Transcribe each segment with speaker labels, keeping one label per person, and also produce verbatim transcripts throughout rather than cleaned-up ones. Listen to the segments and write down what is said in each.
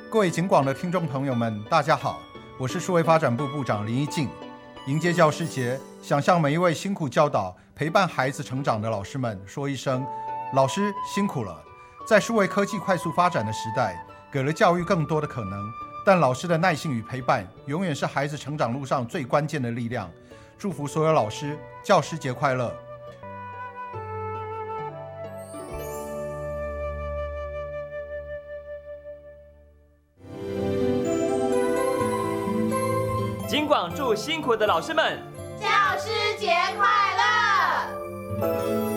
Speaker 1: 各位警广的听众朋友们，大家好，我是数位发展部部长林宜敬。迎接教师节，想向每一位辛苦教导、陪伴孩子成长的老师们说一声：老师辛苦了。在数位科技快速发展的时代，给了教育更多的可能，但老师的耐心与陪伴，永远是孩子成长路上最关键的力量。祝福所有老师，教师节快乐！
Speaker 2: 警广祝辛苦的老师们，
Speaker 3: 教师节快乐！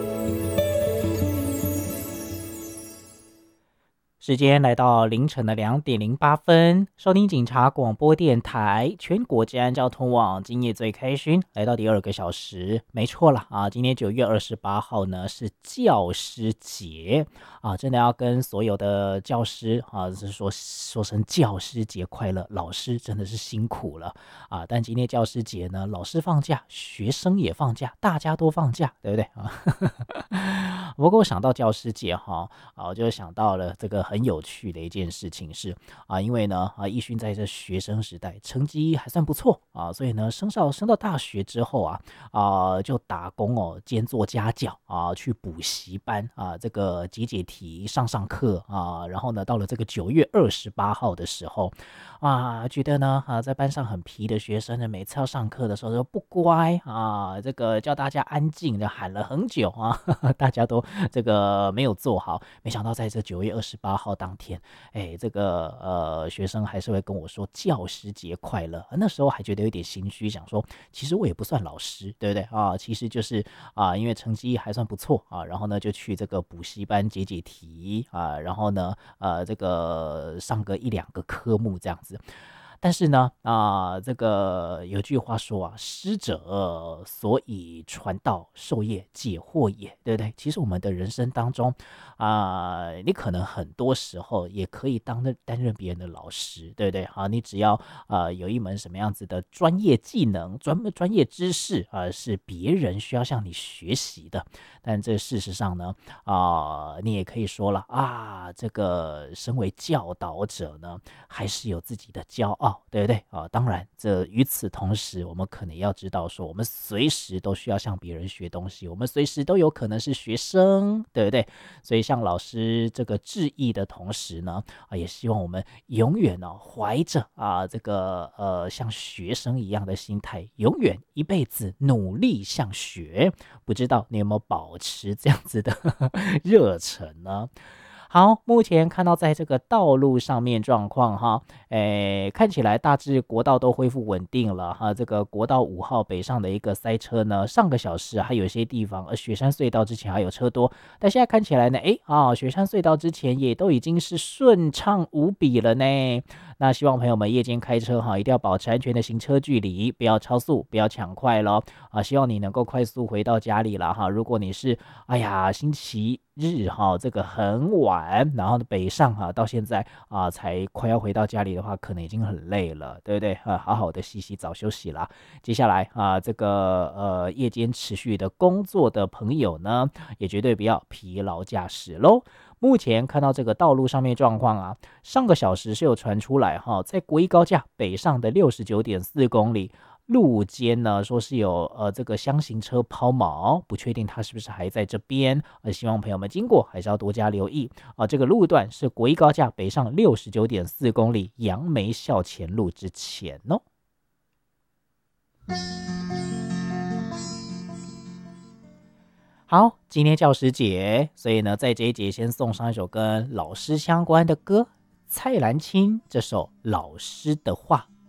Speaker 4: 时间来到凌晨的两点零八分，收听警察广播电台全国治安交通网，今夜最开心，来到第二个小时，没错了啊！今天九月二十八号呢是教师节啊，真的要跟所有的教师啊，是说说声教师节快乐，老师真的是辛苦了啊！但今天教师节呢，老师放假，学生也放假，大家都放假，对不对啊？不过我想到教师节哈啊，我就想到了这个很有趣的一件事情是啊，因为呢啊，奕迅在这学生时代成绩还算不错啊，所以呢升到升到大学之后啊啊就打工哦，兼做家教啊，去补习班啊，这个解解题、上上课啊，然后呢到了这个九月二十八号的时候啊，觉得呢啊在班上很皮的学生呢，每次要上课的时候都不乖啊，这个叫大家安静的喊了很久啊，呵呵大家都这个没有做好，没想到在这九月二十八号当天，哎，这个呃学生还是会跟我说教师节快乐。那时候还觉得有点心虚，想说其实我也不算老师，对不对啊？其实就是啊，因为成绩还算不错啊，然后呢就去这个补习班解解题啊，然后呢呃这个上个一两个科目这样子。但是呢，啊、呃，这个有句话说啊，师者，所以传道授业解惑也，对不对？其实我们的人生当中，啊、呃，你可能很多时候也可以当担任别人的老师，对不对？好，你只要呃有一门什么样子的专业技能、专门专业知识啊、呃，是别人需要向你学习的。但这事实上呢，啊、呃，你也可以说了啊，这个身为教导者呢，还是有自己的骄傲。对不对啊？当然，这与此同时，我们可能要知道说，我们随时都需要向别人学东西，我们随时都有可能是学生，对不对？所以向老师这个致意的同时呢，啊，也希望我们永远呢、哦、怀着啊这个呃像学生一样的心态，永远一辈子努力向学。不知道你有没有保持这样子的热忱呢？好，目前看到在这个道路上面状况哈，诶，看起来大致国道都恢复稳定了哈。这个国道五号北上的一个塞车呢，上个小时还有些地方，呃，雪山隧道之前还有车多，但现在看起来呢，诶啊，雪山隧道之前也都已经是顺畅无比了呢。那希望朋友们夜间开车哈，一定要保持安全的行车距离，不要超速，不要抢快咯啊。希望你能够快速回到家里了哈。如果你是哎呀星期日哈，这个很晚，然后北上哈，到现在啊才快要回到家里的话，可能已经很累了，对不对啊？好好的洗洗澡休息啦。接下来啊，这个呃夜间持续的工作的朋友呢，也绝对不要疲劳驾驶喽。目前看到这个道路上面状况啊，上个小时是有传出来哈，在国一高架北上的六十九点四公里。路肩呢，说是有呃这个箱型车抛锚，不确定它是不是还在这边，呃，希望朋友们经过还是要多加留意啊、呃。这个路段是国一高架北上六十九点四公里，杨梅校前路之前哦。好，今天教师节，所以呢，在这一节先送上一首跟老师相关的歌，蔡澜清这首《老师的话》。